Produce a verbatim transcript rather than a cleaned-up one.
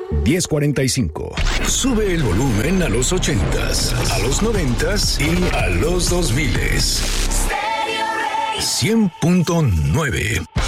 diez cuarenta y cinco. Sube el volumen a los ochentas, a los noventas y a los dos miles. cien punto nueve.